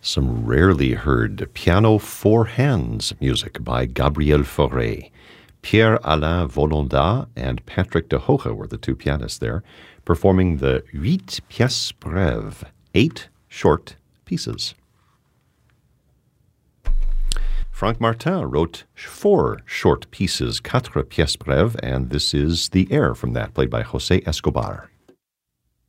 Some rarely heard piano four hands music by Gabriel Fauré. Pierre-Alain Volondat and Patrick de Hoge were the two pianists there, performing the 8 pièces brèves, 8 short pieces. Franck Martin wrote 4 short pieces, 4 pièces brèves, and this is the air from that, played by José Escobar.